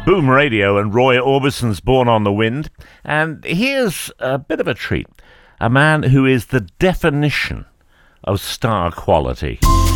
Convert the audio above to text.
Boom Radio and Roy Orbison's Born on the Wind. And here's a bit of a treat. A man who is the definition of star quality.